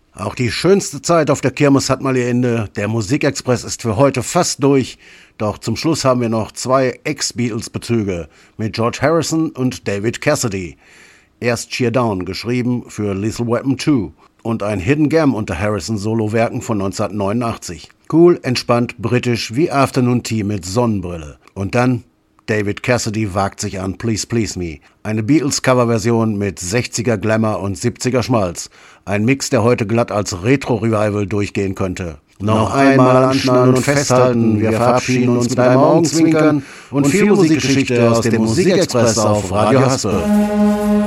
Auch die schönste Zeit auf der Kirmes hat mal ihr Ende. Der Musikexpress ist für heute fast durch. Doch zum Schluss haben wir noch 2 Ex-Beatles-Bezüge mit George Harrison und David Cassidy. Erst Cheer Down, geschrieben für Lethal Weapon 2 und ein Hidden Gem unter Harrison-Solo-Werken von 1989. Cool, entspannt, britisch wie Afternoon Tea mit Sonnenbrille. Und dann David Cassidy wagt sich an Please Please Me. Eine Beatles-Coverversion mit 60er Glamour und 70er Schmalz. Ein Mix, der heute glatt als Retro-Revival durchgehen könnte. Noch einmal anschnallen und festhalten, wir verabschieden uns mit einem Augenzwinkern und viel Musikgeschichte aus dem Musikexpress auf Radio Haspe.